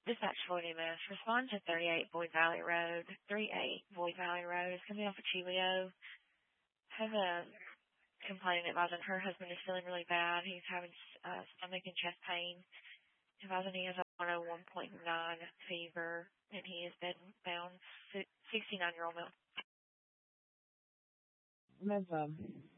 Dispatch Floyd EMS. Respond to 38 Boyd Valley Road. 38 Boyd Valley Road. It's going to be off of Chilio. Have a complaint advising her husband is feeling really bad. He's having stomach and chest pain. Advising he has a 101.9 fever, and he is bedbound. 69-year-old male.